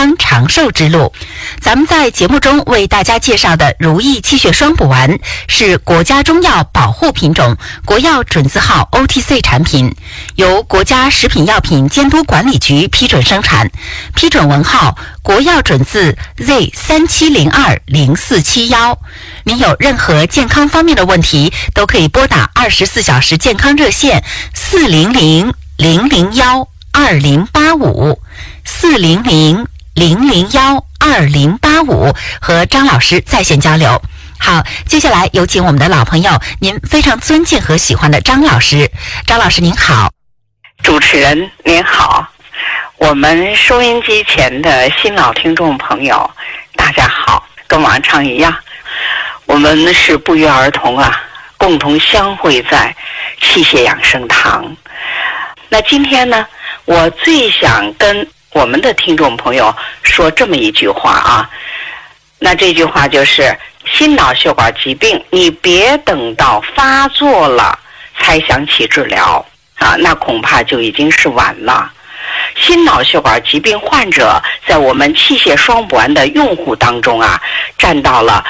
康长寿之路。咱们在节目中为大家介绍的如意气血双补丸是国家中药保护品种，国药准字号 OTC 产品，由国家食品药品监督管理局批准生产，批准文号国药准字 Z3702047。您有任何健康方面的问题，都可以拨打24小时健康热线400-001-2085，400-001-2085，和张老师在线交流。好，接下来有请我们的老朋友，您非常尊敬和喜欢的张老师。张老师您好。 主持人您好，我们收音机前的新老听众朋友大家好，跟往常一样，我们是不约而同共同相会在气血养生堂。那今天呢，我最想跟我们的听众朋友说这么一句话那这句话就是心脑血管疾病，你别等到发作了才想起治疗那恐怕就已经是晚了。心脑血管疾病患者在我们气血双补丸的用户当中占到了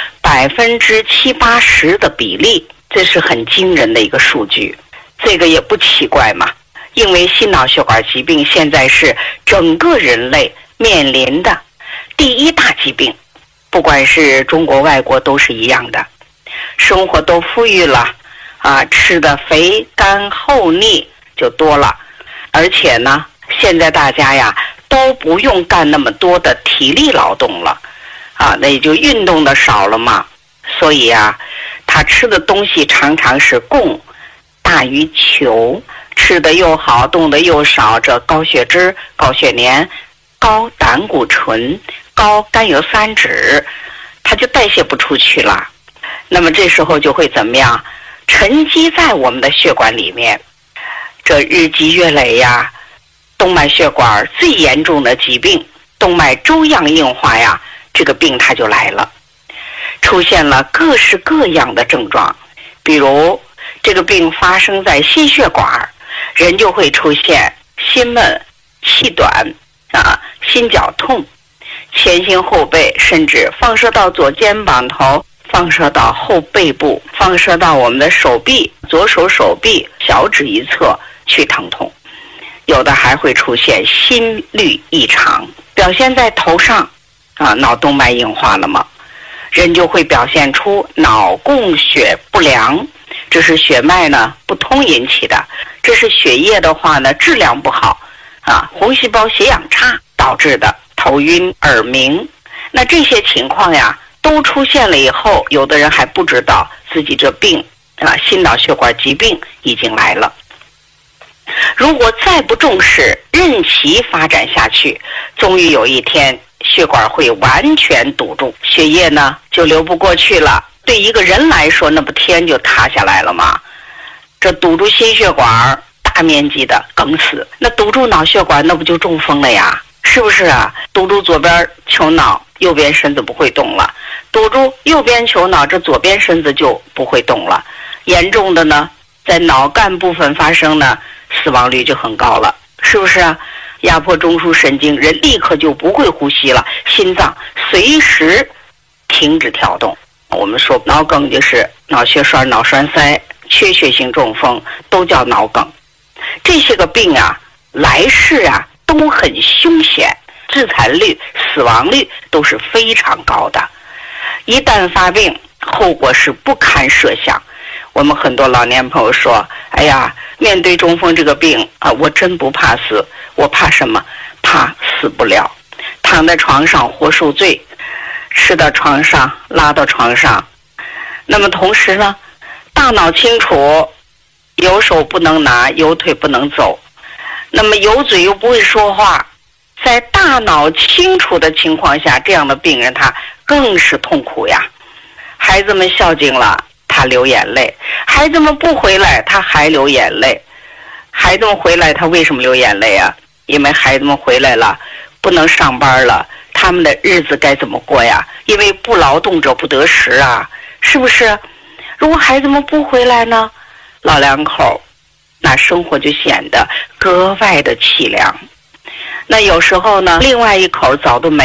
70%-80%的比例，这是很惊人的一个数据。这个也不奇怪嘛，因为心脑血管疾病现在是整个人类面临的第一大疾病，不管是中国外国都是一样的，生活都富裕了吃的肥甘厚腻就多了，而且呢现在大家都不用干那么多的体力劳动了那也就运动的少了嘛，所以他吃的东西常常是供大于求，吃的又好，动的又少，这高血脂、高血粘、高胆固醇、高甘油三酯，它就代谢不出去了。那么这时候就会怎么样？沉积在我们的血管里面，这日积月累动脉血管最严重的疾病动脉粥样硬化这个病它就来了，出现了各式各样的症状。比如这个病发生在心血管，人就会出现心闷、气短心绞痛，前心后背，甚至放射到左肩膀头，放射到后背部，放射到我们的手臂，左手手臂小指一侧去疼痛。有的还会出现心律异常，表现在头上脑动脉硬化了嘛，人就会表现出脑供血不良，这是血脉呢不通引起的，这是血液的话呢质量不好红细胞血氧差导致的头晕耳鸣。那这些情况都出现了以后，有的人还不知道自己这病心脑血管疾病已经来了。如果再不重视，任其发展下去，终于有一天血管会完全堵住，血液呢就流不过去了。对一个人来说，那不天就塌下来了吗？这堵住心血管，大面积的梗死，那堵住脑血管，那不就中风了呀？是不是堵住左边球脑，右边身子不会动了；堵住右边球脑，这左边身子就不会动了。严重的呢，在脑干部分发生呢，死亡率就很高了，是不是压迫中枢神经，人立刻就不会呼吸了，心脏随时停止跳动。我们说脑梗就是脑血栓、脑栓塞、缺血性中风，都叫脑梗。这些个病来势都很凶险，致残率、死亡率都是非常高的。一旦发病，后果是不堪设想。我们很多老年朋友说，哎呀，面对中风这个病我真不怕死，我怕什么？怕死不了，躺在床上活受罪，吃到床上拉到床上。那么同时呢，大脑清楚，有手不能拿，有腿不能走，那么有嘴又不会说话，在大脑清楚的情况下，这样的病人他更是痛苦呀。孩子们孝敬了，他流眼泪，孩子们不回来，他还流眼泪。孩子们回来，他为什么流眼泪因为孩子们回来了，不能上班了，他们的日子该怎么过呀？因为不劳动者不得食是不是？如果孩子们不回来呢，老两口那生活就显得格外的凄凉。那有时候呢，另外一口早都没